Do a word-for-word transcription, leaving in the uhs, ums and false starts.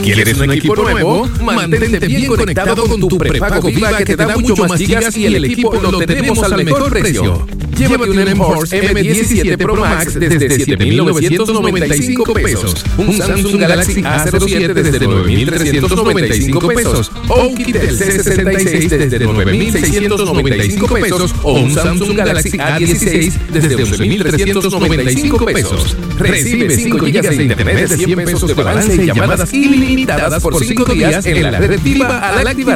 ¿Quieres un equipo nuevo? Mantente bien conectado con tu prepago Viva que te da mucho más gigas y el equipo lo tenemos al mejor precio. Llévate un M-Force M diecisiete Pro Max desde siete mil novecientos noventa y cinco pesos, un Samsung Galaxy A cero siete desde nueve mil trescientos noventa y cinco pesos, o un Kitel C sesenta y seis desde nueve mil seiscientos noventa y cinco pesos, o un Samsung Galaxy A dieciséis desde once mil trescientos noventa y cinco pesos. Recibe cinco gigas de internet de cien pesos de balance y llamadas ilimitadas por cinco días en la red Viva al activar